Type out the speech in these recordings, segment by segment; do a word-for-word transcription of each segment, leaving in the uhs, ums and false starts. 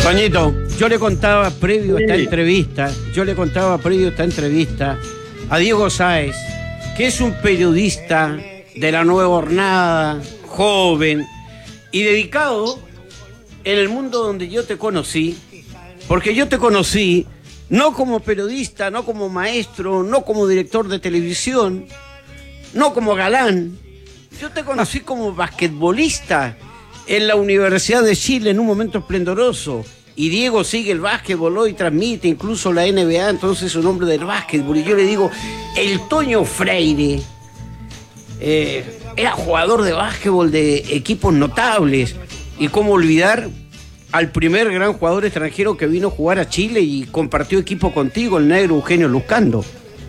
Toñito, yo le contaba previo a esta entrevista, yo le contaba previo a esta entrevista a Diego Sáez, que es un periodista de La Nueva Jornada, joven y dedicado en el mundo donde yo te conocí, porque yo te conocí no como periodista, no como maestro, no como director de televisión, no como galán, yo te conocí como basquetbolista en la Universidad de Chile en un momento esplendoroso. Y Diego sigue el básquetbol hoy, transmite incluso la N B A, entonces es un hombre del básquetbol. Y yo le digo, el Toño Freire eh, era jugador de básquetbol de equipos notables. Y cómo olvidar al primer gran jugador extranjero que vino a jugar a Chile y compartió equipo contigo, el negro Eugenio Luzcando.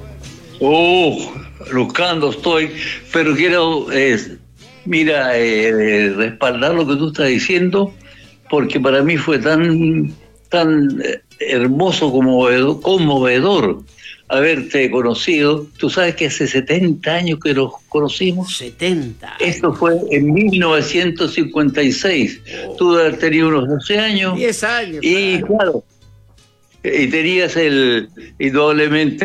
Oh, Luzcando estoy, pero quiero, eh, mira, eh, respaldar lo que tú estás diciendo, porque para mí fue tan, tan hermoso, conmovedor, conmovedor haberte conocido. Tú sabes que hace setenta años que nos conocimos. setenta. Esto fue en mil novecientos cincuenta y seis. Oh. Tú debes haber tenido unos doce años. diez años. Y claro, claro y tenías el, indudablemente,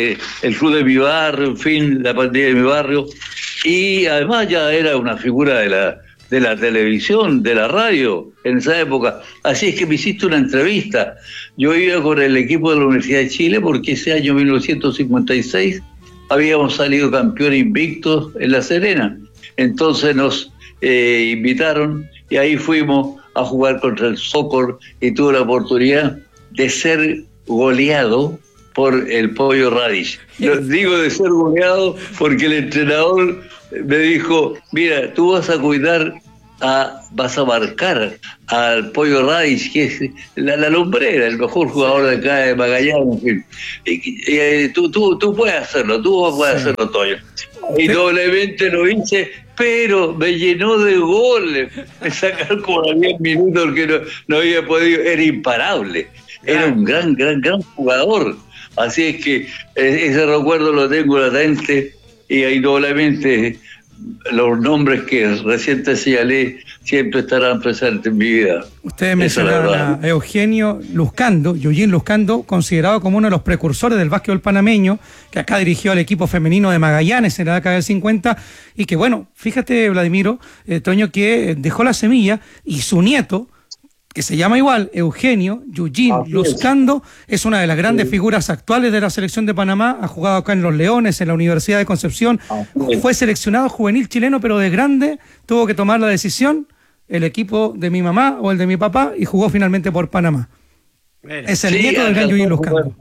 el club de mi barrio, en fin, la pandilla de mi barrio. Y además ya era una figura de la... de la televisión, de la radio, en esa época. Así es que me hiciste una entrevista. Yo iba con el equipo de la Universidad de Chile porque ese año mil novecientos cincuenta y seis habíamos salido campeón invictos en La Serena. Entonces nos eh, invitaron y ahí fuimos a jugar contra el Soccer y tuve la oportunidad de ser goleado por el Pollo Radish. Lo digo de ser goleado porque el entrenador me dijo, mira, tú vas a cuidar, a, vas a marcar al Pollo Radish, que es la, la lumbrera, el mejor jugador de acá de Magallanes, en fin. Y, y, y, tú, tú, tú puedes hacerlo, tú puedes sí. hacerlo, Toño. Y doblemente lo hice, pero me llenó de goles. Me sacaron como a diez minutos porque no, no había podido, era imparable. Era un gran, gran, gran jugador. Así es que ese recuerdo lo tengo latente y indudablemente los nombres que recién te señalé siempre estarán presentes en mi vida. Ustedes mencionaron a Eugenio Luzcando, Eugene Luzcando, considerado como uno de los precursores del básquetbol panameño, que acá dirigió al equipo femenino de Magallanes en la década del cincuenta, y que bueno, fíjate, Vladimiro, eh, Toño, que dejó la semilla, y su nieto, que se llama igual, Eugenio Eugene Luzcando, es una de las grandes sí. figuras actuales de la selección de Panamá, ha jugado acá en Los Leones, en la Universidad de Concepción, fue seleccionado juvenil chileno, pero de grande tuvo que tomar la decisión, el equipo de mi mamá o el de mi papá, y jugó finalmente por Panamá. Bueno, es el sí, nieto del gran Eugene Luzcando.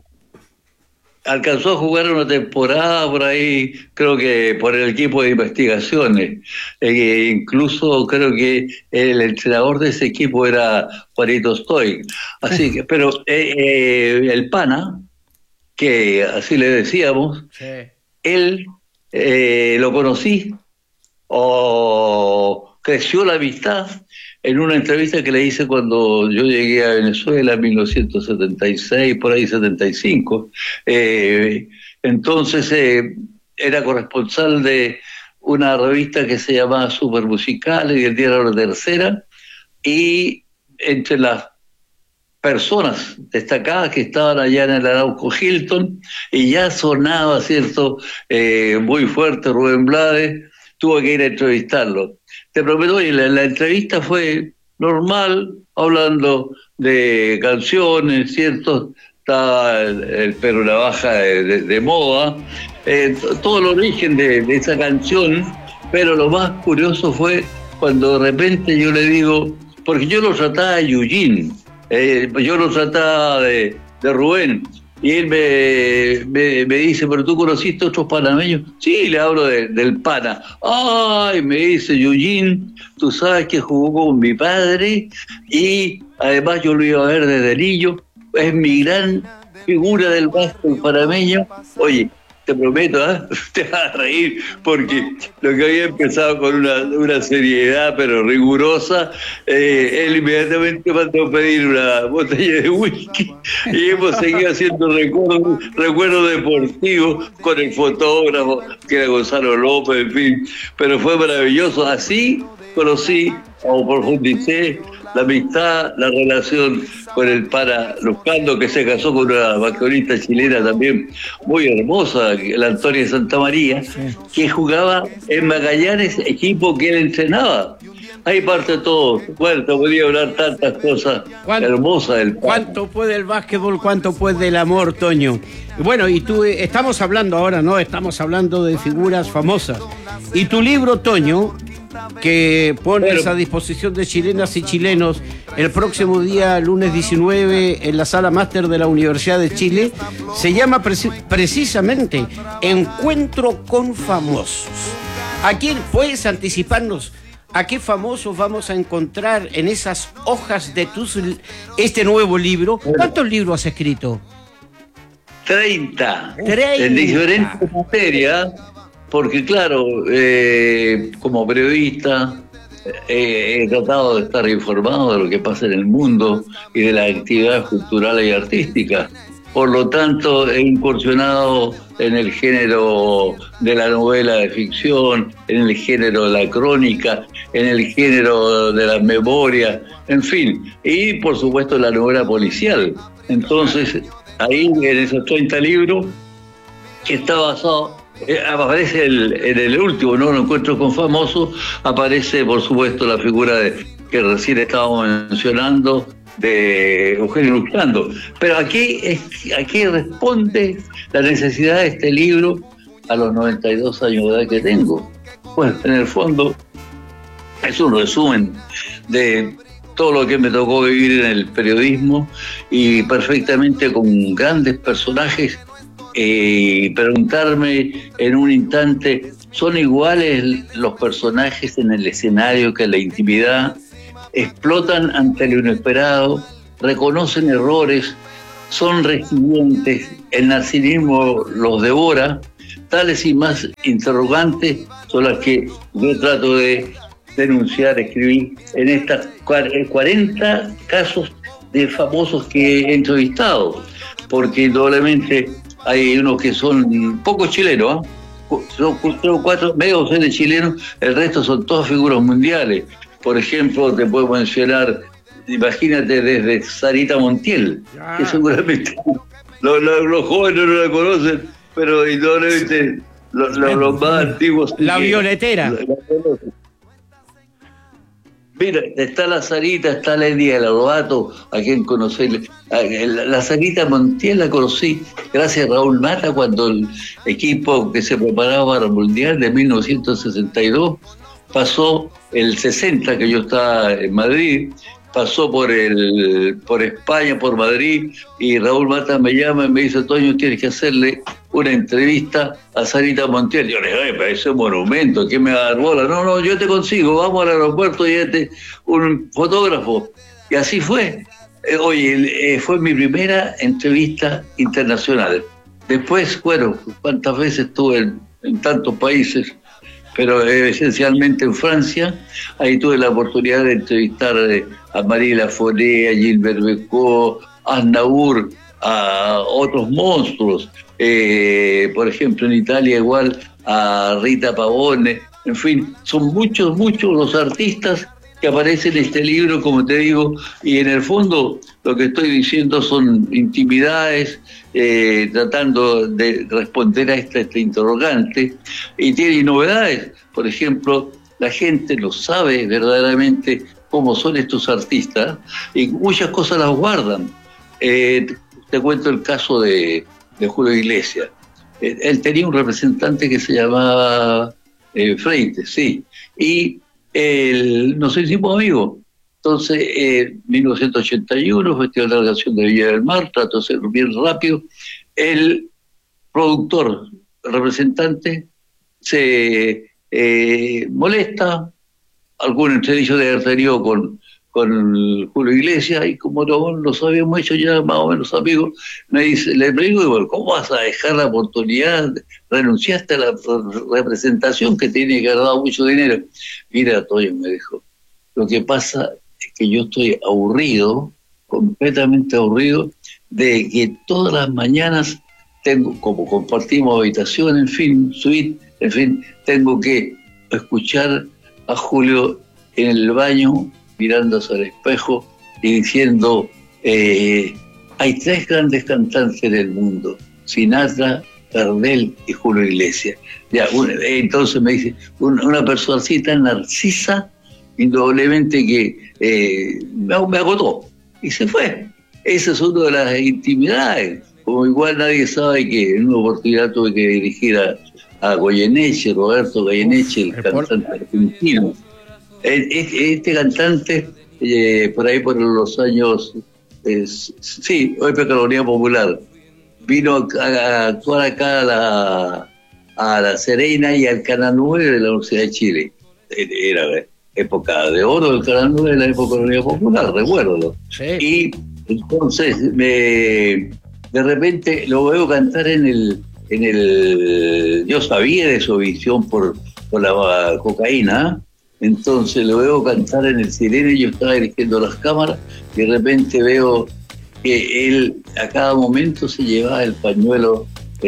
Alcanzó a jugar una temporada por ahí, creo que por el equipo de investigaciones. Eh, incluso creo que el entrenador de ese equipo era Juanito Stoy. Así que, pero eh, eh, el Pana, que así le decíamos, sí. él eh, lo conocí, o creció la amistad en una entrevista que le hice cuando yo llegué a Venezuela en mil novecientos setenta y seis, por ahí setenta y cinco. Eh, entonces eh, era corresponsal de una revista que se llamaba Super Musicales y el día era la tercera, y entre las personas destacadas que estaban allá en el Arauco Hilton, y ya sonaba, ¿cierto?, eh, muy fuerte Rubén Blades, tuve que ir a entrevistarlo. Te prometo, oye, la, la entrevista fue normal, hablando de canciones, ¿cierto? Estaba el, el Perro Navaja de, de, de moda, eh, todo el origen de, de esa canción, pero lo más curioso fue cuando de repente yo le digo, porque yo lo trataba de Eugene, eh, yo lo trataba de, de Rubén, y él me, me, me dice, ¿pero tú conociste otros panameños? Sí, le hablo de, del Pana. Ay, me dice Eugene, tú sabes que jugó con mi padre y además yo lo iba a ver desde niño, es mi gran figura del básquet panameño. Oye, te prometo, ¿eh? Te vas a reír, porque lo que había empezado con una, una seriedad pero rigurosa, eh, él inmediatamente mandó a pedir una botella de whisky y hemos seguido haciendo recuerdos recuerdo deportivos con el fotógrafo que era Gonzalo López, en fin, pero fue maravilloso. Así conocí o profundicé la amistad, la relación con el pana Luzcando, que se casó con una basquetbolista chilena también muy hermosa, la Antonia Santa María, sí, que jugaba en Magallanes, equipo que él entrenaba. Ahí parte todo. Bueno, te podría hablar tantas cosas hermosas del pana. ¿Cuánto puede el básquetbol, cuánto puede el amor, Toño? Bueno, y tú, eh, estamos hablando ahora, ¿no? Estamos hablando de figuras famosas. Y tu libro, Toño, que pones bueno, a disposición de chilenas y chilenos el próximo día, lunes diecinueve, en la Sala Máster de la Universidad de Chile, se llama preci precisamente Encuentro con Famosos. ¿A quién puedes anticiparnos? ¿A qué famosos vamos a encontrar en esas hojas de tus, este nuevo libro? ¿Cuántos libros has escrito? treinta. En diferentes materias, porque claro, eh, como periodista eh, he tratado de estar informado de lo que pasa en el mundo y de las actividades culturales y artísticas. Por lo tanto, he incursionado en el género de la novela de ficción, en el género de la crónica, en el género de la memoria, en fin, y por supuesto la novela policial. Entonces, ahí en esos treinta libros, que está basado, eh, aparece el, en el último, ¿no? Un encuentro con famosos, aparece por supuesto la figura de, que recién estábamos mencionando, de Eugenio Luzcando. Pero aquí, es, aquí responde la necesidad de este libro a los noventa y dos años de edad que tengo. Bueno, en el fondo es un resumen de todo lo que me tocó vivir en el periodismo y perfectamente con grandes personajes, y eh, preguntarme en un instante, ¿son iguales los personajes en el escenario que en la intimidad? Explotan ante lo inesperado, reconocen errores, son resilientes, el narcisismo los devora. Tales y más interrogantes son las que yo trato de denunciar, escribir en estas cuarenta casos de famosos que he entrevistado, porque indudablemente hay unos que son pocos chilenos, ¿eh? Son cuatro, medio docena de chilenos, el resto son todas figuras mundiales. Por ejemplo, te puedo mencionar, imagínate, desde Sarita Montiel, ya, que seguramente los, los, los jóvenes no la conocen, pero indudablemente los, los, los más antiguos... La violetera. La, la Mira, está la Sarita, está la Elia Lobato, a quien conocí. La, la Sarita Montiel la conocí gracias a Raúl Mata, cuando el equipo que se preparaba para el Mundial de mil novecientos sesenta y dos pasó el sesenta, que yo estaba en Madrid, pasó por el por España, por Madrid, y Raúl Mata me llama y me dice: Toño, tienes que hacerle una entrevista a Sarita Montiel. Yo le digo: ay, parece un monumento, ¿quién me va a dar bola? No, no, yo te consigo, vamos al aeropuerto y este, un fotógrafo. Y así fue. Eh, oye, eh, fue mi primera entrevista internacional. Después, bueno, cuántas veces estuve en, en tantos países, pero eh, esencialmente en Francia. Ahí tuve la oportunidad de entrevistar eh, a Marie Laforet, a Gilbert Bécaud, a Aznavour, a otros monstruos. Eh, por ejemplo, en Italia igual a Rita Pavone. En fin, son muchos, muchos los artistas que aparecen en este libro, como te digo, y en el fondo lo que estoy diciendo son intimidades, eh, tratando de responder a este, este interrogante, y tiene novedades. Por ejemplo, la gente no sabe verdaderamente cómo son estos artistas, y muchas cosas las guardan. Eh, te cuento el caso de, de Julio Iglesias. Eh, él tenía un representante que se llamaba eh, Freites, sí, y él, nos hicimos amigos. Entonces, en eh, mil novecientos ochenta y uno, Festival de la Canción de Villa del Mar, trato de ser bien rápido, el productor, el representante, se eh, molesta, algún entredicho de haber tenido con, con Julio Iglesias, y como no nos habíamos hecho ya más o menos amigos, me dice, le digo: ¿cómo vas a dejar la oportunidad? Renunciaste a la representación que tiene que haber dado mucho dinero. Mira, Toño, me dijo, lo que pasa es que yo estoy aburrido, completamente aburrido, de que todas las mañanas tengo, como compartimos habitación, en fin, suite, en fin, tengo que escuchar a Julio en el baño, mirándose al espejo y diciendo, eh, hay tres grandes cantantes en el mundo, Sinatra, Gardel y Julio Iglesias. Ya, un, entonces me dice, un, una persona así tan narcisa, indudablemente que eh, me, me agotó y se fue. Esa es una de las intimidades. Como igual nadie sabe que en una oportunidad tuve que dirigir a, a Goyeneche, Roberto Goyeneche, el cantante argentino. Este cantante, eh, por ahí por los años, eh, sí, hoy fue Colonia Popular, vino a, a actuar acá a la, a la Serena y al Canal nueve de la Universidad de Chile. Era época de oro del Canal nueve de la época de la Colonia Popular, recuerdo. Sí. Y entonces, me, de repente lo veo cantar en el, en el... Yo sabía de su visión por, por la cocaína, entonces lo veo cantar en el Sirena y yo estaba dirigiendo las cámaras y de repente veo que él a cada momento se llevaba el pañuelo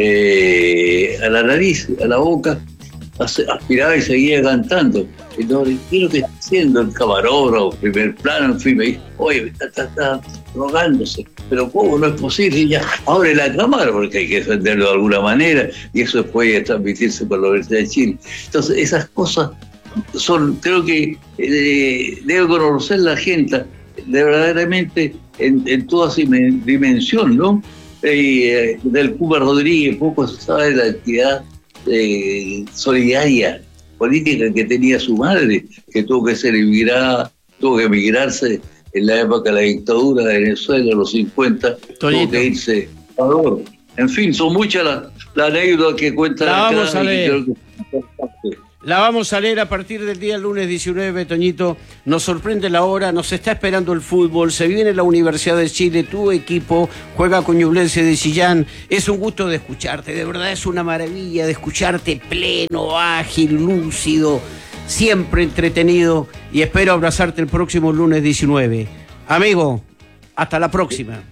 eh, a la nariz, a la boca, aspiraba y seguía cantando. Entonces, ¿qué es lo que está haciendo el camarógrafo, primer plano? En fin, me dice, oye, está, está, está rogándose, pero ¿cómo? No es posible. Y ya, abre la cámara porque hay que defenderlo de alguna manera y eso puede transmitirse por la Universidad de Chile. Entonces, esas cosas son, creo que eh, debe conocer la gente de verdaderamente en, en toda su dimensión, ¿no? Eh, del Cuba Rodríguez, poco se sabe de la actividad eh, solidaria, política que tenía su madre, que tuvo que ser emigrada, tuvo que emigrarse en la época de la dictadura de Venezuela, en los cincuenta, tuvo que irse a Ecuador. En fin, son muchas las la anécdotas que cuentan la acá. Vamos a leer. Y creo que... La vamos a leer a partir del día lunes diecinueve, Toñito. Nos sorprende la hora, nos está esperando el fútbol, se viene la Universidad de Chile, tu equipo juega con Ñublense de Chillán. Es un gusto de escucharte, de verdad es una maravilla de escucharte pleno, ágil, lúcido, siempre entretenido y espero abrazarte el próximo lunes diecinueve. Amigo, hasta la próxima.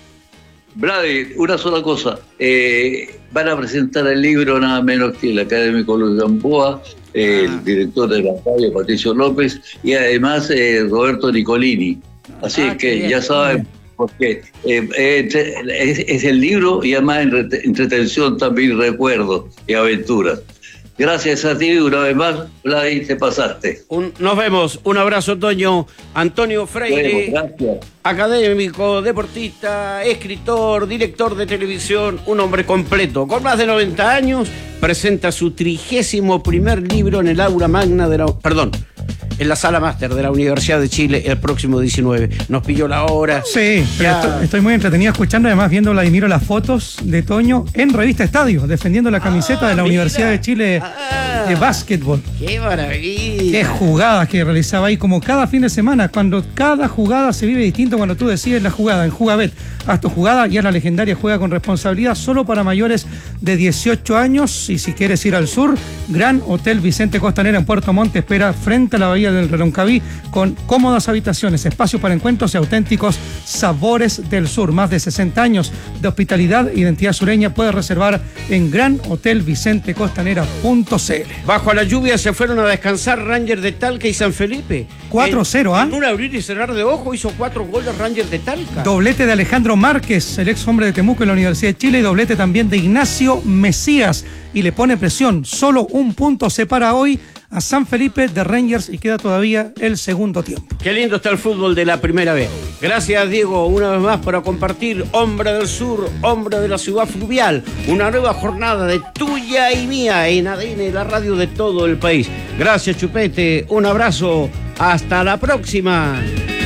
Vladi, una sola cosa. Eh, van a presentar el libro nada menos que el académico Luis Gamboa, eh, ah. el director de la radio, Patricio López, y además eh, Roberto Nicolini. Así ah, que bien, ya saben, porque eh, eh, es, es el libro y además entretención también, recuerdos y aventuras. Gracias a ti una vez más, Vladi, te pasaste. Un, nos vemos, un abrazo, Toño. Antonio Freire, bueno, académico, deportista, escritor, director de televisión, un hombre completo. Con más de noventa años, presenta su trigésimo primer libro en el aula magna de la... Perdón, en la sala máster de la Universidad de Chile el próximo diecinueve. Nos pilló la hora. Sí, pero estoy, estoy muy entretenido escuchando, además viendo, Vladimiro, las fotos de Toño en Revista Estadio, defendiendo la camiseta ah, de la mira. Universidad de Chile ah, de básquetbol. ¡Qué maravilla! Qué jugadas que realizaba ahí, como cada fin de semana, cuando cada jugada se vive distinto cuando tú decides la jugada. En Jugabet, haz tu jugada, ya la legendaria juega con responsabilidad, solo para mayores de dieciocho años. Y si quieres ir al sur, Gran Hotel Vicente Costanera en Puerto Montt espera frente a la bahía del Reloncaví, con cómodas habitaciones, espacios para encuentros y auténticos sabores del sur. Más de sesenta años de hospitalidad e identidad sureña. Puedes reservar en gran hotel vicente costanera punto c l. Bajo la lluvia se fueron a descansar Rangers de Talca y San Felipe. cuatro cero, ¿ah? En un abrir y cerrar de ojo hizo cuatro goles Rangers de Talca. Doblete de Alejandro Márquez, el ex hombre de Temuco en la Universidad de Chile, y doblete también de Ignacio Mesías. Y le pone presión, solo un punto separa hoy a San Felipe de Rangers y queda todavía el segundo tiempo. Qué lindo está el fútbol de la primera vez. Gracias, Diego, una vez más para compartir Hombre del Sur, Hombre de la Ciudad Fluvial, una nueva jornada de tuya y mía en A D N, la radio de todo el país. Gracias, Chupete, un abrazo, hasta la próxima.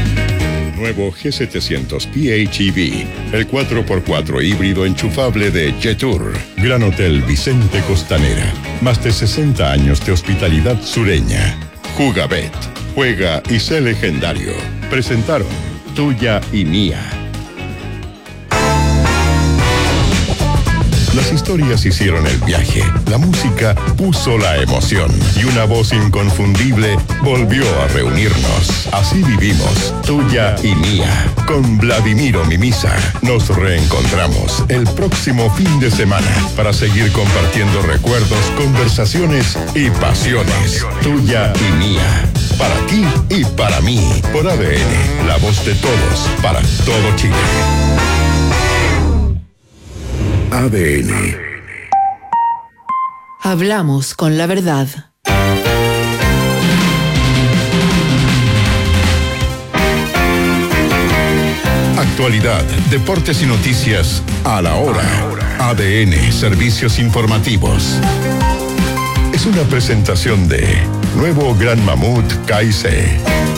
Nuevo G setecientos P H E V, el cuatro por cuatro híbrido enchufable de Jetour. Gran Hotel Vicente Costanera. Más de sesenta años de hospitalidad sureña. Jugabet. Juega y sé legendario. Presentaron Tuya y Mía. Las historias hicieron el viaje, la música puso la emoción y una voz inconfundible volvió a reunirnos. Así vivimos, Tuya y Mía. Con Vladimiro Mimisa nos reencontramos el próximo fin de semana para seguir compartiendo recuerdos, conversaciones y pasiones. Tuya y Mía. para ti y para mí. Por A D N, la voz de todos, para todo Chile. A D N. Hablamos con la verdad. Actualidad, deportes y noticias a la hora. A D N, servicios informativos. Es una presentación de Nuevo Gran Mamut K I C.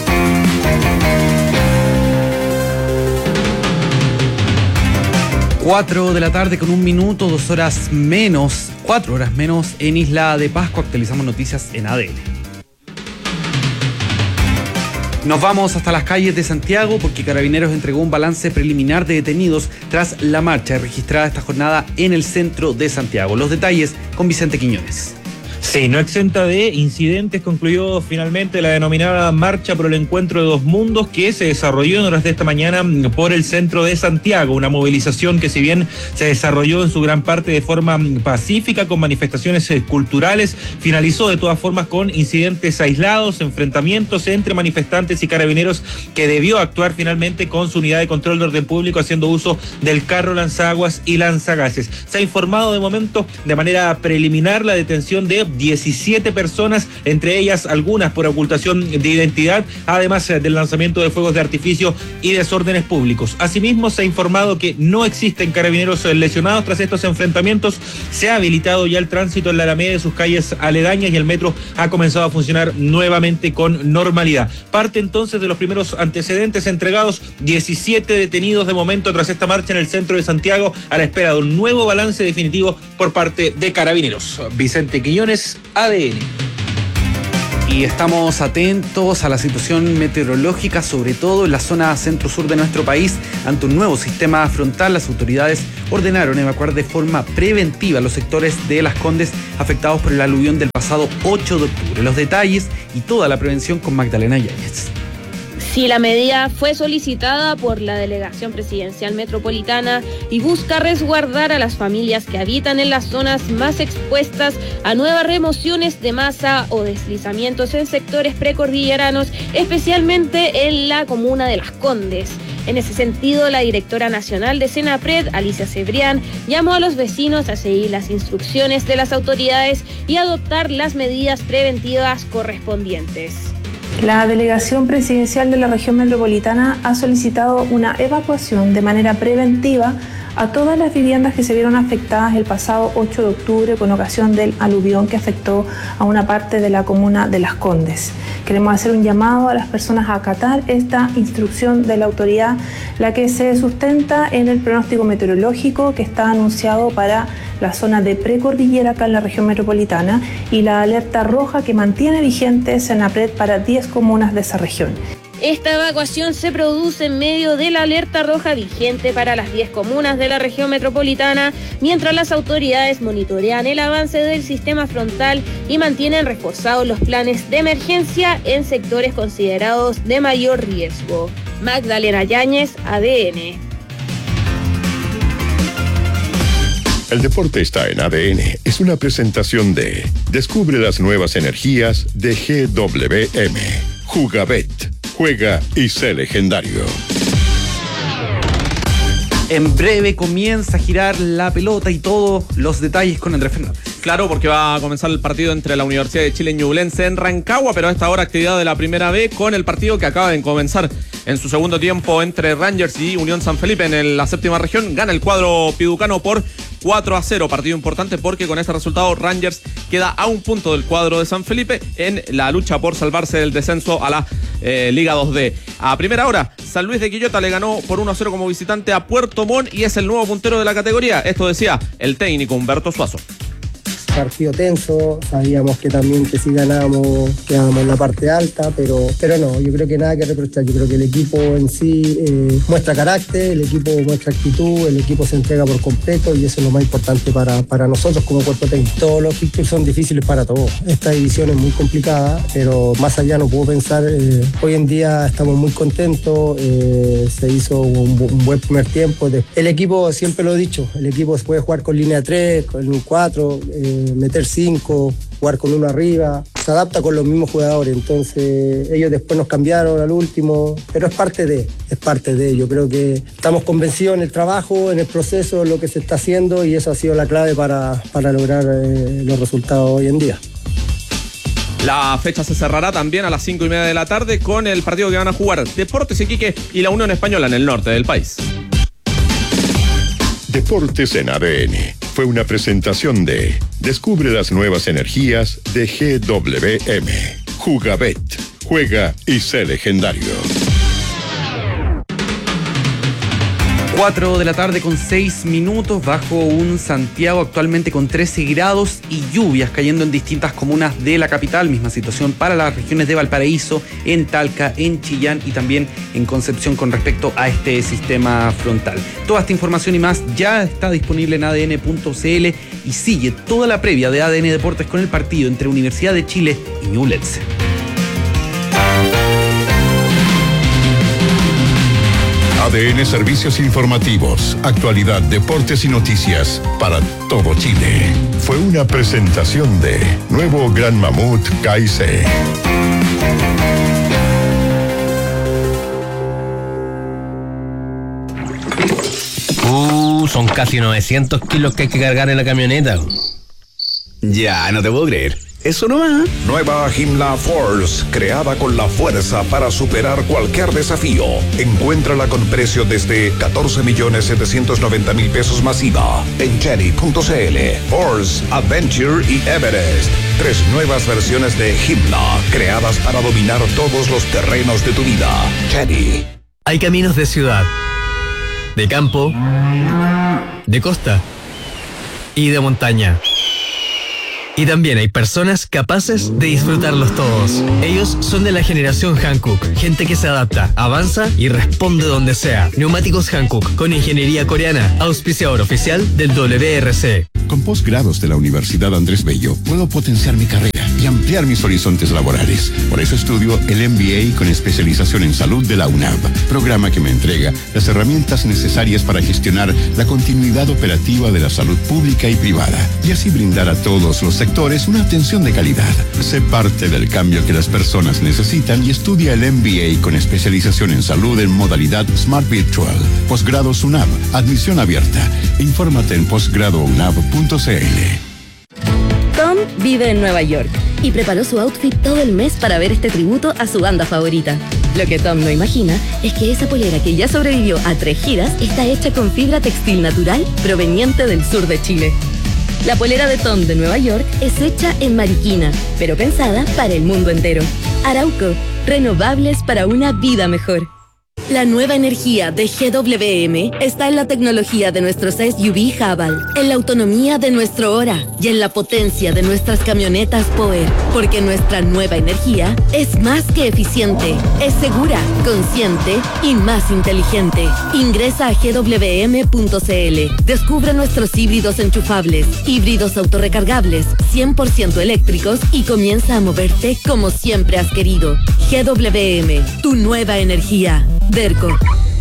Cuatro de la tarde con un minuto, dos horas menos, cuatro horas menos en Isla de Pascua. Actualizamos noticias en A D N. Nos vamos hasta las calles de Santiago porque Carabineros entregó un balance preliminar de detenidos tras la marcha registrada esta jornada en el centro de Santiago. Los detalles con Vicente Quiñones. Sí, no exenta de incidentes, concluyó finalmente la denominada Marcha por el Encuentro de Dos Mundos, que se desarrolló en horas de esta mañana por el centro de Santiago. Una movilización que, si bien se desarrolló en su gran parte de forma pacífica, con manifestaciones culturales, finalizó de todas formas con incidentes aislados, enfrentamientos entre manifestantes y carabineros, que debió actuar finalmente con su unidad de control de orden público, haciendo uso del carro lanzaguas y lanzagases. Se ha informado de momento de manera preliminar la detención de diecisiete personas, entre ellas algunas por ocultación de identidad, además del lanzamiento de fuegos de artificio y desórdenes públicos. Asimismo, se ha informado que no existen carabineros lesionados tras estos enfrentamientos. Se ha habilitado ya el tránsito en la Alameda y sus calles aledañas, y el metro ha comenzado a funcionar nuevamente con normalidad. Parte entonces de los primeros antecedentes entregados, diecisiete detenidos de momento tras esta marcha en el centro de Santiago, a la espera de un nuevo balance definitivo por parte de Carabineros. Vicente Quiñones, A D N. Y estamos atentos a la situación meteorológica, sobre todo en la zona centro-sur de nuestro país. Ante un nuevo sistema frontal, las autoridades ordenaron evacuar de forma preventiva los sectores de Las Condes afectados por el aluvión del pasado ocho de octubre. Los detalles y toda la prevención con Magdalena Yáñez. Sí, la medida fue solicitada por la Delegación Presidencial Metropolitana y busca resguardar a las familias que habitan en las zonas más expuestas a nuevas remociones de masa o deslizamientos en sectores precordilleranos, especialmente en la comuna de Las Condes. En ese sentido, la directora nacional de Senapred, Alicia Cebrián, llamó a los vecinos a seguir las instrucciones de las autoridades y adoptar las medidas preventivas correspondientes. La Delegación Presidencial de la Región Metropolitana ha solicitado una evacuación de manera preventiva a todas las viviendas que se vieron afectadas el pasado ocho de octubre con ocasión del aluvión que afectó a una parte de la comuna de Las Condes. Queremos hacer un llamado a las personas a acatar esta instrucción de la autoridad, la que se sustenta en el pronóstico meteorológico que está anunciado para la zona de precordillera acá en la región metropolitana, y la alerta roja que mantiene vigente Senapred para diez comunas de esa región. Esta evacuación se produce en medio de la alerta roja vigente para las diez comunas de la región metropolitana, mientras las autoridades monitorean el avance del sistema frontal y mantienen reforzados los planes de emergencia en sectores considerados de mayor riesgo. Magdalena Yáñez, A D N. El deporte está en A D N. Es una presentación de Descubre las nuevas energías de G W M. Jugabet. Juega y sé legendario. En breve comienza a girar la pelota y todos los detalles con Andrés Fernández. Claro, porque va a comenzar el partido entre la Universidad de Chile y Ñublense en Rancagua, pero a esta hora actividad de la primera B con el partido que acaba de comenzar en su segundo tiempo entre Rangers y Unión San Felipe en la séptima región. Gana el cuadro piducano por cuatro a cero, partido importante porque con este resultado Rangers queda a un punto del cuadro de San Felipe en la lucha por salvarse del descenso a la eh, Liga dos D. A primera hora, San Luis de Quillota le ganó por uno a cero como visitante a Puerto Montt y es el nuevo puntero de la categoría. Esto decía el técnico Humberto Suazo. Partido tenso, sabíamos que también que si ganábamos quedábamos en la parte alta, pero, pero no, yo creo que nada que reprochar. Yo creo que el equipo en sí eh, muestra carácter, el equipo muestra actitud, el equipo se entrega por completo y eso es lo más importante para, para nosotros como cuerpo técnico. Todos los fixtures son difíciles para todos. Esta división es muy complicada, pero más allá no puedo pensar, eh, hoy en día estamos muy contentos, eh, se hizo un, un buen primer tiempo. El equipo, siempre lo he dicho, el equipo puede jugar con línea tres, con cuatro, eh, eh, meter cinco, jugar con uno arriba, se adapta con los mismos jugadores, entonces ellos después nos cambiaron al último, pero es parte de, es parte de, yo creo que estamos convencidos en el trabajo, en el proceso, en lo que se está haciendo y eso ha sido la clave para, para lograr eh, los resultados hoy en día. La fecha se cerrará también a las cinco y media de la tarde con el partido que van a jugar Deportes Iquique y la Unión Española en el norte del país. Deportes en A D N fue una presentación de Descubre las nuevas energías de G W M. Jugabet. Juega y sé legendario. cuatro de la tarde con seis minutos bajo un Santiago actualmente con trece grados y lluvias cayendo en distintas comunas de la capital. Misma situación para las regiones de Valparaíso, en Talca, en Chillán y también en Concepción con respecto a este sistema frontal. Toda esta información y más ya está disponible en A D N punto C L y sigue toda la previa de A D N Deportes con el partido entre Universidad de Chile y Ñublense. A D N Servicios Informativos, actualidad, deportes y noticias para todo Chile. Fue una presentación de Nuevo Gran Mamut K I C. Uh, son casi novecientos kilos que hay que cargar en la camioneta. Ya, no te puedo creer. Eso nomás. Nueva Himla Force, creada con la fuerza para superar cualquier desafío. Encuéntrala con precio desde catorce millones setecientos noventa mil pesos masiva en Chery punto C L. Force, Adventure y Everest. Tres nuevas versiones de Himla, creadas para dominar todos los terrenos de tu vida. Chery. Hay caminos de ciudad, de campo, de costa y de montaña. Y también hay personas capaces de disfrutarlos todos. Ellos son de la generación Hankook, gente que se adapta, avanza y responde donde sea. Neumáticos Hankook, con ingeniería coreana, auspiciador oficial del W R C. Con posgrados de la Universidad Andrés Bello, puedo potenciar mi carrera y ampliar mis horizontes laborales. Por eso estudio el M B A con especialización en salud de la U N A V, programa que me entrega las herramientas necesarias para gestionar la continuidad operativa de la salud pública y privada, y así brindar a todos los sectores una atención de calidad. Sé parte del cambio que las personas necesitan y estudia el M B A con especialización en salud en modalidad Smart Virtual. Posgrados U N A V, admisión abierta. Infórmate en posgrado u n a v punto c l. Tom vive en Nueva York y preparó su outfit todo el mes para ver este tributo a su banda favorita. Lo que Tom no imagina es que esa polera que ya sobrevivió a tres giras está hecha con fibra textil natural proveniente del sur de Chile. La polera de Tom de Nueva York es hecha en Mariquina, pero pensada para el mundo entero. Arauco, renovables para una vida mejor. La nueva energía de G W M está en la tecnología de nuestros S U V Haval, en la autonomía de nuestro Ora y en la potencia de nuestras camionetas Power, porque nuestra nueva energía es más que eficiente, es segura, consciente y más inteligente. Ingresa a G W M punto C L, descubre nuestros híbridos enchufables, híbridos autorrecargables, cien por ciento eléctricos y comienza a moverte como siempre has querido. G W M, tu nueva energía. Derco.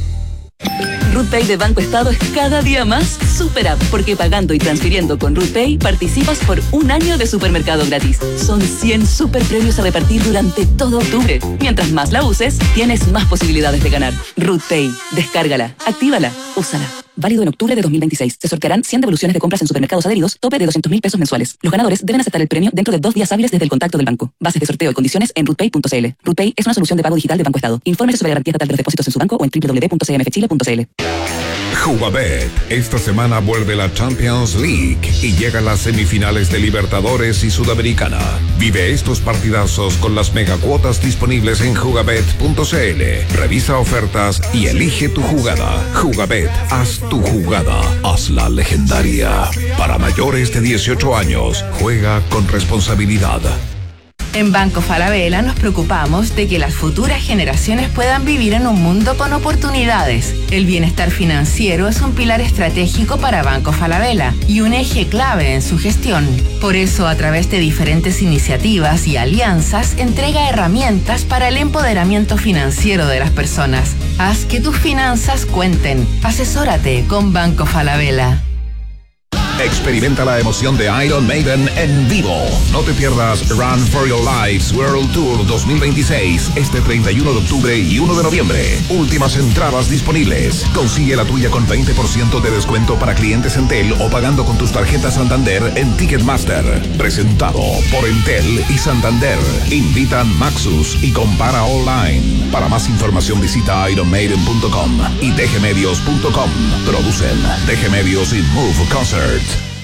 RootPay de Banco Estado es cada día más super app, porque pagando y transfiriendo con RootPay participas por un año de supermercado gratis. Son cien super premios a repartir durante todo octubre. Mientras más la uses, tienes más posibilidades de ganar. RootPay, descárgala, actívala, úsala. Válido en octubre de dos mil veintiséis. Se sortearán cien devoluciones de compras en supermercados adheridos, tope de doscientos mil pesos mensuales. Los ganadores deben aceptar el premio dentro de dos días hábiles desde el contacto del banco. Bases de sorteo y condiciones en rootpay punto c l. RootPay es una solución de pago digital de Banco Estado. Infórmese sobre la garantía estatal de los depósitos en su banco o en w w w punto c m f chile punto c l. Jugabet. Esta semana vuelve la Champions League y llegan las semifinales de Libertadores y Sudamericana. Vive estos partidazos con las megacuotas disponibles en jugabet punto c l. Revisa ofertas y elige tu jugada. Jugabet, haz tu jugada. Hazla legendaria. Para mayores de dieciocho años, juega con responsabilidad. En Banco Falabella nos preocupamos de que las futuras generaciones puedan vivir en un mundo con oportunidades. El bienestar financiero es un pilar estratégico para Banco Falabella y un eje clave en su gestión. Por eso, a través de diferentes iniciativas y alianzas, entrega herramientas para el empoderamiento financiero de las personas. Haz que tus finanzas cuenten. Asesórate con Banco Falabella. Experimenta la emoción de Iron Maiden en vivo. No te pierdas Run for Your Lives World Tour dos mil veintiséis este treinta y uno de octubre y uno de noviembre. Últimas entradas disponibles. Consigue la tuya con veinte por ciento de descuento para clientes Entel o pagando con tus tarjetas Santander en Ticketmaster. Presentado por Entel y Santander. Invitan Maxus y Compara Online. Para más información visita iron maiden punto com y d g medios punto com. Producen D G Medios y Move Concert.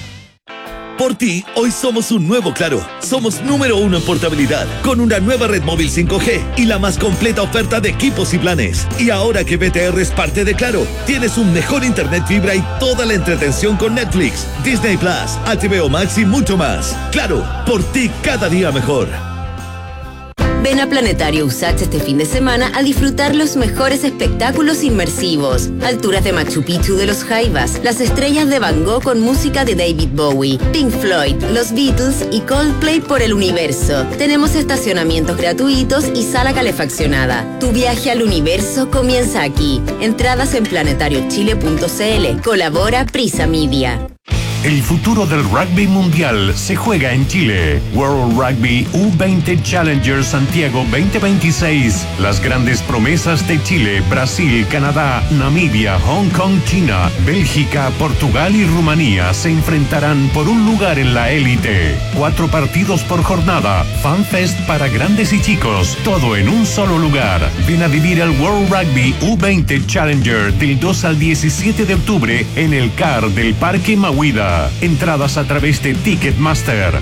Por ti, hoy somos un nuevo Claro. Somos número uno en portabilidad, con una nueva red móvil cinco G y la más completa oferta de equipos y planes. Y ahora que B T R es parte de Claro, tienes un mejor internet fibra y toda la entretención con Netflix, Disney Plus, H B O Max y mucho más. Claro, por ti cada día mejor. Ven a Planetario Usach este fin de semana a disfrutar los mejores espectáculos inmersivos. Alturas de Machu Picchu de los Jaivas, las estrellas de Van Gogh con música de David Bowie, Pink Floyd, los Beatles y Coldplay por el universo. Tenemos estacionamientos gratuitos y sala calefaccionada. Tu viaje al universo comienza aquí. Entradas en planetario chile punto c l. Colabora Prisa Media. El futuro del rugby mundial se juega en Chile. World Rugby U veinte Challenger Santiago veinte veintiséis. Las grandes promesas de Chile, Brasil, Canadá, Namibia, Hong Kong, China, Bélgica, Portugal y Rumanía se enfrentarán por un lugar en la élite. Cuatro partidos por jornada. FanFest para grandes y chicos. Todo en un solo lugar. Ven a vivir el World Rugby U veinte Challenger del dos al diecisiete de octubre en el C A R del Parque Mahuida. Entradas a través de Ticketmaster.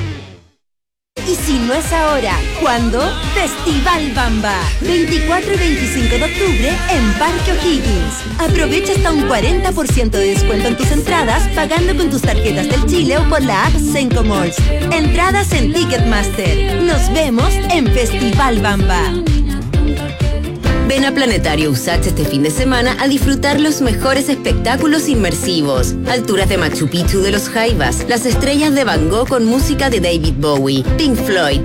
Y si no es ahora, ¿cuándo? Festival Bamba. veinticuatro y veinticinco de octubre en Parque O'Higgins. Aprovecha hasta un cuarenta por ciento de descuento en tus entradas pagando con tus tarjetas del Chile o por la app Senco Malls. Entradas en Ticketmaster. Nos vemos en Festival Bamba. Ven a Planetario Usach este fin de semana a disfrutar los mejores espectáculos inmersivos. Alturas de Machu Picchu de los Jaivas, las estrellas de Van Gogh con música de David Bowie, Pink Floyd,